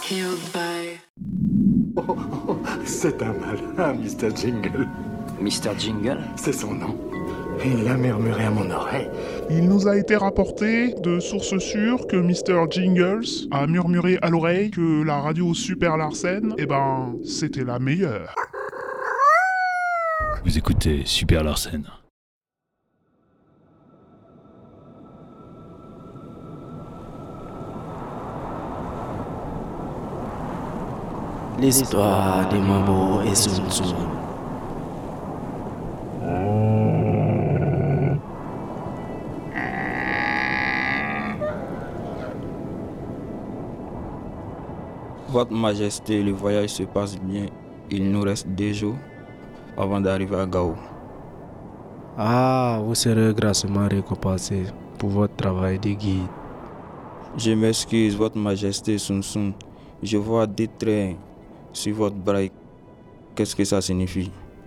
Healed by. C'est un malin, Mr. Jingle. Mr. Jingle? C'est son nom. Il a murmuré à mon oreille. Il nous a été rapporté de sources sûres que Mr. Jingles a murmuré à l'oreille que la radio Super Larsen, c'était la meilleure. Vous écoutez Super Larsen. L'histoire de Mambo et Sun Tzu. Votre Majesté, le voyage se passe bien. Il nous reste 2 jours avant d'arriver à Gao. Ah, vous serez grassement récompensé pour votre travail de guide. Je m'excuse, Votre Majesté Sun Tzu. Je vois des traits sur votre bras. Qu'est-ce que ça signifie?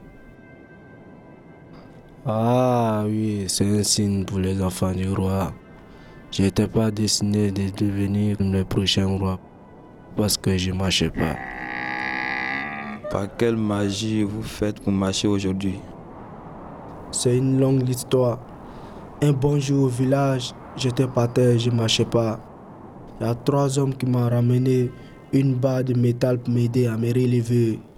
Ah oui, c'est un signe pour les enfants du roi. Je n'étais pas destiné de devenir le prochain roi parce que je ne marchais pas. Par quelle magie vous faites pour marcher aujourd'hui? C'est une longue histoire. Un bon jour au village, j'étais par terre, je ne marchais pas. Il y a 3 hommes qui m'ont ramené une barre de métal pour m'aider à me relever.